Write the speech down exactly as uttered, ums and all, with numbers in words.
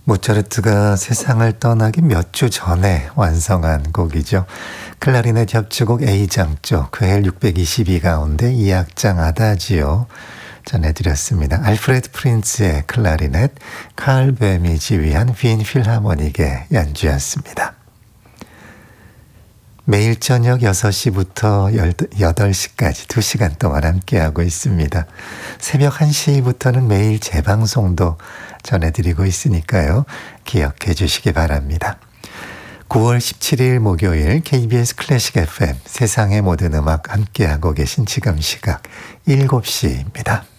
모차르트가 세상을 떠나기 몇 주 전에 완성한 곡이죠. 클라리넷 협주곡 A장조 괴헬 육백이십이 가운데 이 악장 아다지오 전해드렸습니다. 알프레드 프린츠의 클라리넷, 칼 뱀이 지휘한 빈 필하모닉의 연주였습니다. 매일 저녁 여섯 시부터 여덟 시까지 두 시간 동안 함께하고 있습니다. 새벽 한 시부터는 매일 재방송도 전해드리고 있으니까요. 기억해 주시기 바랍니다. 구월 십칠일 목요일 케이비에스 클래식 에프엠 세상의 모든 음악 함께하고 계신 지금 시각 일곱 시입니다.